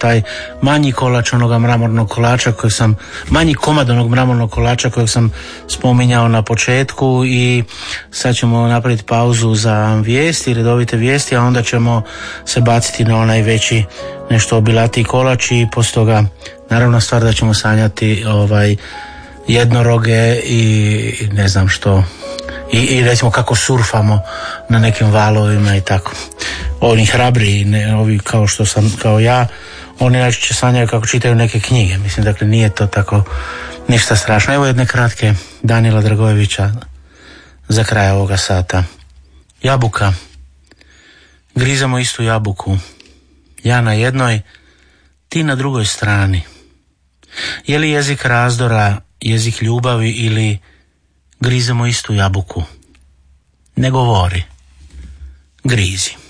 taj manji kolač onoga mramornog kolača manji komad onog mramornog kolača kojeg sam spominjao na početku, i sad ćemo napraviti pauzu za vijesti, redovite vijesti, a onda ćemo se baciti na onaj veći, nešto obilatiji kolač, i poslije toga naravno stvar da ćemo sanjati jednoroge i ne znam što, i recimo kako surfamo na nekim valovima i tako. Oni hrabriji, ovi kao ja, oni najčešće sanjaju kako čitaju neke knjige. Mislim, dakle, nije to tako ništa strašno. Evo jedne kratke Danila Dragojevića za kraj ovoga sata. Jabuka. Grizamo istu jabuku. Ja na jednoj, ti na drugoj strani. Je li jezik razdora jezik ljubavi ili grizemo istu jabuku? Ne govori. Grizi.